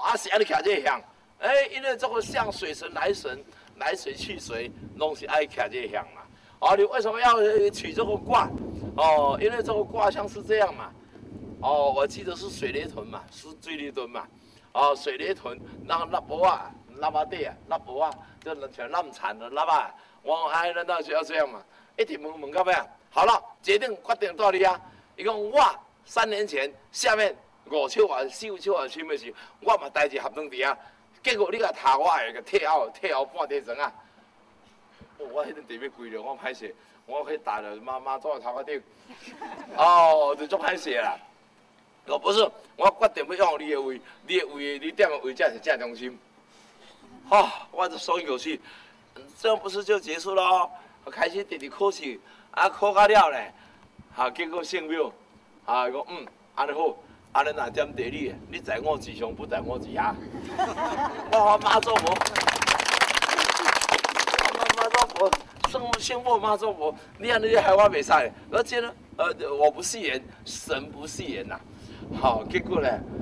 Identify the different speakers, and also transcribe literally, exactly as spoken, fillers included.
Speaker 1: 啊是安尼徛这向，哎，因为这个像水神来神，来水去水，拢是爱徛这向嘛。哦，你为什么要取这个卦？哦，因为这个卦象是这样嘛。哦，我记得是水雷屯嘛，是水雷屯嘛。哦，水雷屯，那那波啊，那巴底啊，那波啊，就全烂惨了，那吧？我哎，难道就要这样嘛？一直问问到尾啊，好了，决定决定到你啊。伊讲我三年前下面五手啊、四手啊，什么时，我嘛带一合同伫啊，结果你甲查我的个退后退后半地层啊。我迄阵地要跪了，我歹势，我去打了妈妈坐头壳顶，哦，就足歹势啦。我不是，我决定要用你的位，你的位，你点的位才是正中心。好、哦，我就松一口气，这样不是就结束了哦？开始直直考试，啊考到了咧，啊结果姓庙，啊讲嗯，安尼好，安尼若点地理，你载我吉凶，不载我吉下。我妈做婆。妈祖婆，圣仙父妈祖婆，你安尼害我袂使，而且呢，呃，我不戏言，神不戏言呐。好，结果呢，